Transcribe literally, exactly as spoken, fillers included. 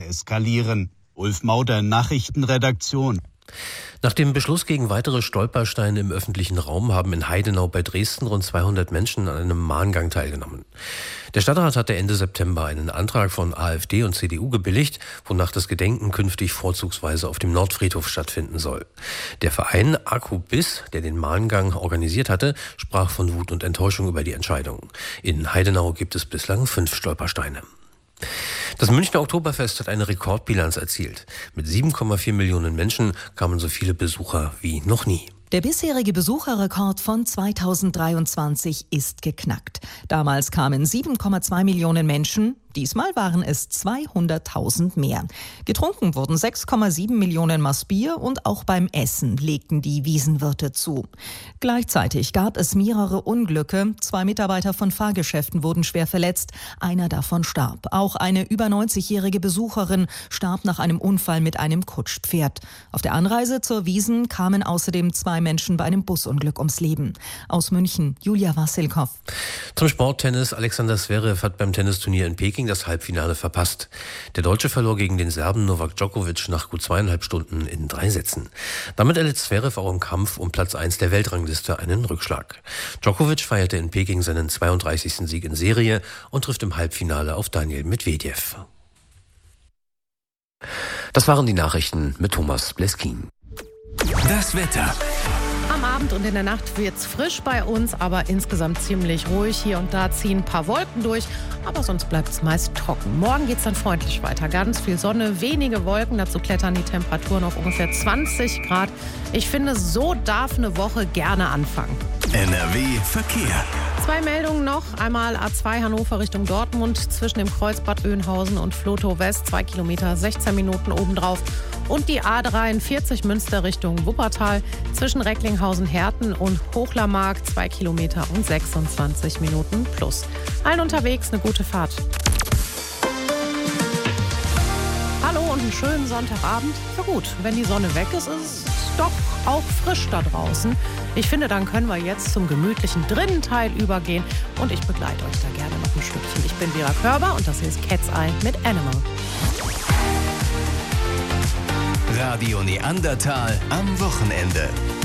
eskalieren. Ulf Mauder, Nachrichtenredaktion. Nach dem Beschluss gegen weitere Stolpersteine im öffentlichen Raum haben in Heidenau bei Dresden rund zweihundert Menschen an einem Mahngang teilgenommen. Der Stadtrat hatte Ende September einen Antrag von AfD und C D U gebilligt, wonach das Gedenken künftig vorzugsweise auf dem Nordfriedhof stattfinden soll. Der Verein Akubis, der den Mahngang organisiert hatte, sprach von Wut und Enttäuschung über die Entscheidung. In Heidenau gibt es bislang fünf Stolpersteine. Das Münchner Oktoberfest hat eine Rekordbilanz erzielt. Mit sieben Komma vier Millionen Menschen kamen so viele Besucher wie noch nie. Der bisherige Besucherrekord von zweitausenddreiundzwanzig ist geknackt. Damals kamen sieben Komma zwei Millionen Menschen, diesmal waren es zweihunderttausend mehr. Getrunken wurden sechs Komma sieben Millionen Maß Bier und auch beim Essen legten die Wiesenwirte zu. Gleichzeitig gab es mehrere Unglücke. Zwei Mitarbeiter von Fahrgeschäften wurden schwer verletzt, einer davon starb. Auch eine über neunzigjährige Besucherin starb nach einem Unfall mit einem Kutschpferd. Auf der Anreise zur Wiesn kamen außerdem zwei Menschen bei einem Busunglück ums Leben. Aus München, Julia Wassilkow. Zum Sporttennis. Alexander Zverev hat beim Tennisturnier in Peking das Halbfinale verpasst. Der Deutsche verlor gegen den Serben Novak Djokovic nach gut zweieinhalb Stunden in drei Sätzen. Damit erlitt Zverev auch im Kampf um Platz eins der Weltrangliste einen Rückschlag. Djokovic feierte in Peking seinen zweiunddreißigsten Sieg in Serie und trifft im Halbfinale auf Daniil Medvedev. Das waren die Nachrichten mit Thomas Bleskin. Das Wetter. Am Abend und in der Nacht wird's frisch bei uns, aber insgesamt ziemlich ruhig. Hier und da ziehen ein paar Wolken durch, aber sonst bleibt es meist trocken. Morgen geht's dann freundlich weiter. Ganz viel Sonne, wenige Wolken. Dazu klettern die Temperaturen auf ungefähr zwanzig Grad. Ich finde, so darf eine Woche gerne anfangen. N R W Verkehr. Zwei Meldungen noch. Einmal A zwei Hannover Richtung Dortmund zwischen dem Kreuz Bad Oeynhausen und Flotow West. Zwei Kilometer, sechzehn Minuten obendrauf. Und die A dreiundvierzig Münster Richtung Wuppertal zwischen Recklinghausen-Herten und Hochlermark. Zwei Kilometer und sechsundzwanzig Minuten plus. Allen unterwegs eine gute Fahrt. Hallo und einen schönen Sonntagabend. Ja gut, wenn die Sonne weg ist, ist es doch auch frisch da draußen. Ich finde, dann können wir jetzt zum gemütlichen Drinnenteil übergehen. Und ich begleite euch da gerne noch ein Stückchen. Ich bin Vera Körber und das hier ist Cat's Eye mit Animal. Radio Neandertal am Wochenende.